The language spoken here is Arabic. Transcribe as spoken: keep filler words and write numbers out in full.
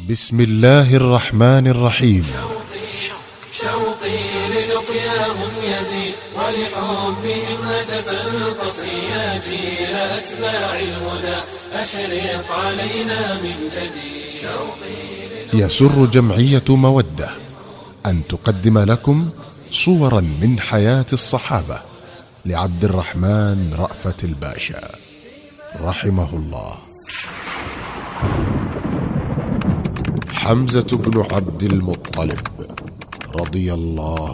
بسم الله الرحمن الرحيم. شوقي للقياهم يزيد ولحبهم هتف القصي يا جيل أتباع الهدى أشرق علينا من جديد. يسر جمعية مودة أن تقدم لكم صورا من حياة الصحابة لعبد الرحمن رأفت الباشا رحمه الله. حمزة بن عبد المطلب رضي الله